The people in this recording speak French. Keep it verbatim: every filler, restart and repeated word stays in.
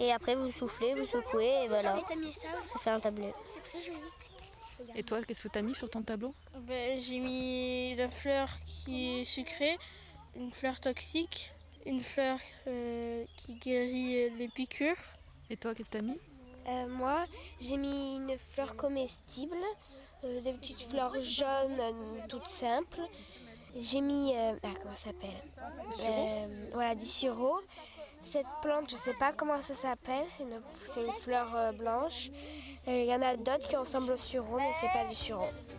Et après, vous soufflez, vous secouez et voilà. Ah, t'as mis ça, Ça fait un tableau. c'est très joli. Et toi, qu'est-ce que tu as mis sur ton tableau? Ben, j'ai mis la fleur qui est sucrée, une fleur toxique, une fleur euh, qui guérit les piqûres. Et toi, qu'est-ce que tu as mis? Euh, moi, j'ai mis une fleur comestible, euh, des petites fleurs jaunes, euh, toutes simples. J'ai mis, euh, ah, comment ça s'appelle euh, Voilà, du sureau. Cette plante, je ne sais pas comment ça s'appelle, c'est une, c'est une fleur euh, blanche. Euh, Il y en a d'autres qui ressemblent au sureau, mais ce n'est pas du sureau.